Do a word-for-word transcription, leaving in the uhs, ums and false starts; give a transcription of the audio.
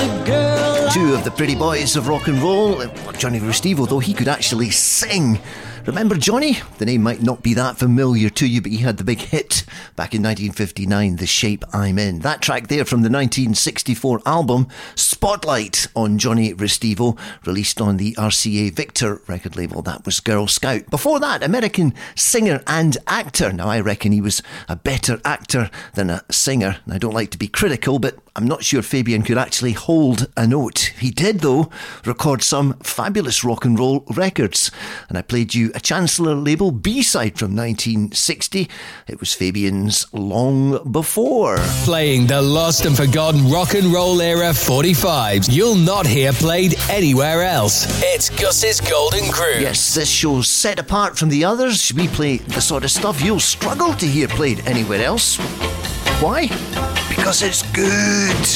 girl. Two of the pretty boys of rock and roll. Johnny Restivo, though, he could actually sing. Remember Johnny? The name might not be that familiar to you, but he had the big hit back in nineteen fifty-nine, The Shape I'm In. That track there from the nineteen sixty-four album Spotlight on Johnny Restivo, released on the R C A Victor record label. That was Girl Scout. Before that, American singer and actor. Now, I reckon he was a better actor than a singer. And I don't like to be critical, but I'm not sure Fabian could actually hold a note. He did, though, record some fabulous rock and roll records. And I played you a Chancellor label B-side from nineteen sixty. It was Fabian's Long Before. Playing the lost and forgotten rock and roll era forty-fives you'll not hear played anywhere else. It's Gus's Golden Groove. Yes, this show's set apart from the others. We play the sort of stuff you'll struggle to hear played anywhere else. Why? Because it's good.